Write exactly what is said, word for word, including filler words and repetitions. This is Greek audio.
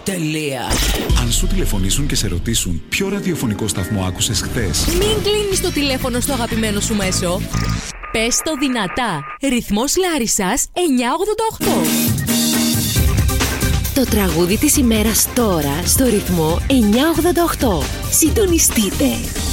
Τελεία. Αν σου τηλεφωνήσουν και σε ρωτήσουν ποιο ραδιοφωνικό σταθμό άκουσες χθες, μην κλείνεις το τηλέφωνο στο αγαπημένο σου μέσο. Πες το δυνατά. Ρυθμός Λάρισσας εννιακόσια ογδόντα οκτώ. Το τραγούδι της ημέρας τώρα στο ρυθμό εννιακόσια ογδόντα οκτώ. Συντονιστείτε.